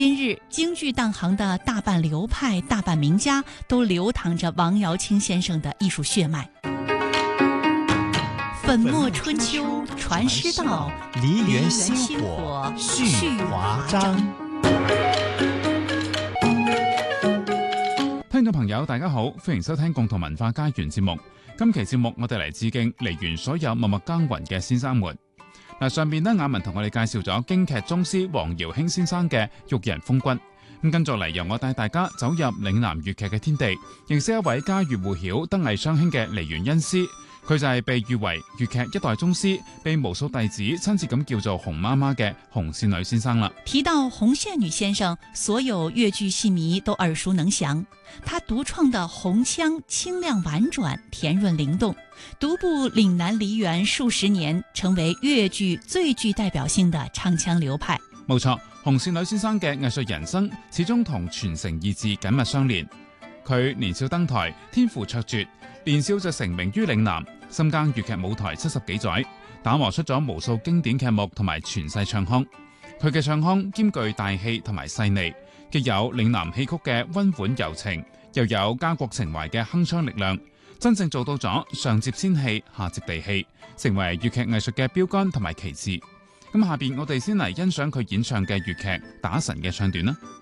今日京剧當行的大半流派、大半名家都流淌着王堯卿先生的藝術血脈。粉墨春秋傳師道， 梨園薪火續華章。 聽眾朋友大家好，歡迎收聽共同文化家園節目。今期節目我哋嚟致敬梨園所有默默耕耘嘅先生們。上面雅文同我哋介紹咗京劇宗師王堯卿先生嘅育人風骨。跟住嚟，由我帶大家走入嶺南粵劇嘅天地，認識一位家喻戶曉、德藝雙馨嘅梨園恩師。佢就係被譽為粵劇一代宗師，被無數弟子親切咁叫做洪媽媽嘅洪倩女先生啦。 提到洪倩女先生，所有粵劇戲迷都耳熟能詳。她獨創的洪腔清亮婉轉、甜潤靈動，獨步嶺南梨園數十年，成為粵劇最具代表性的唱腔流派。 冇錯，洪倩女先生嘅藝術人生始終同傳承二字緊密相連。佢年少登台，天賦卓絕，年少就成名於嶺南，深耕粵劇舞台70幾載，打磨出咗無數經典劇目同埋傳世唱腔。佢嘅唱腔兼具大氣同埋細膩，既有嶺南戲曲嘅溫婉柔情，又有家國情懷嘅鏗鏘力量，真正做到咗上接仙氣，下接地氣，成為粵劇藝術嘅標杆同埋旗幟。咁下邊我哋先嚟欣賞佢演唱嘅粵劇《打神》嘅唱段啦。